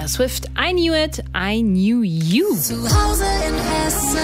Taylor Swift. I knew it, I knew you. Zu Hause in Hessen.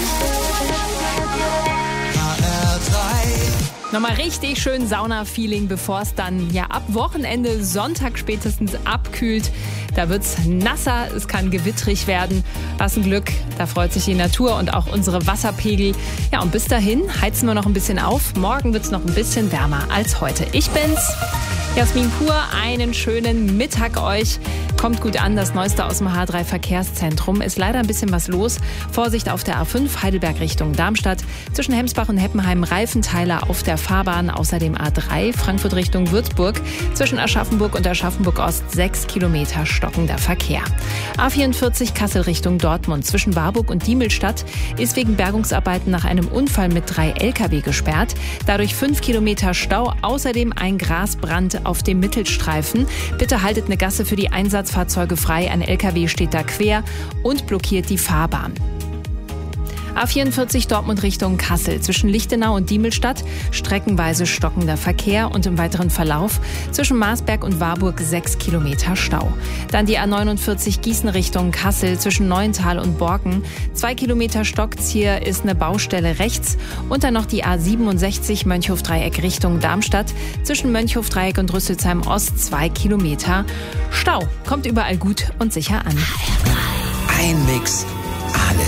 Nochmal richtig schön Sauna-Feeling, bevor es dann ja ab Wochenende, Sonntag spätestens abkühlt. Da wird's nasser, es kann gewittrig werden. Was ein Glück, da freut sich die Natur und auch unsere Wasserpegel. Ja, und bis dahin heizen wir noch ein bisschen auf. Morgen wird's noch ein bisschen wärmer als heute. Ich bin's, Jasmin Pur, einen schönen Mittag euch. Kommt gut an, das Neueste aus dem H3 Verkehrszentrum. Ist leider ein bisschen was los. Vorsicht auf der A5 Heidelberg Richtung Darmstadt. Zwischen Hemsbach und Heppenheim Reifenteiler auf der Fahrbahn. Außerdem A3 Frankfurt Richtung Würzburg. Zwischen Aschaffenburg und Aschaffenburg Ost 6 Kilometer stockender Verkehr. A44 Kassel Richtung Dortmund. Zwischen Warburg und Diemelstadt ist wegen Bergungsarbeiten nach einem Unfall mit 3 Lkw gesperrt. Dadurch 5 Kilometer Stau. Außerdem ein Grasbrand auf dem Mittelstreifen. Bitte haltet eine Gasse für die Einsatzfahrzeuge frei. Ein Lkw steht da quer und blockiert die Fahrbahn. A44 Dortmund Richtung Kassel. Zwischen Lichtenau und Diemelstadt streckenweise stockender Verkehr und im weiteren Verlauf zwischen Marsberg und Warburg 6 Kilometer Stau. Dann die A49 Gießen Richtung Kassel zwischen Neuental und Borken. 2 Kilometer stockt's, hier ist eine Baustelle rechts. Und dann noch die A67 Mönchhof-Dreieck Richtung Darmstadt. Zwischen Mönchhof-Dreieck und Rüsselsheim Ost 2 Kilometer Stau. Kommt überall gut und sicher an. Ein Mix. Alles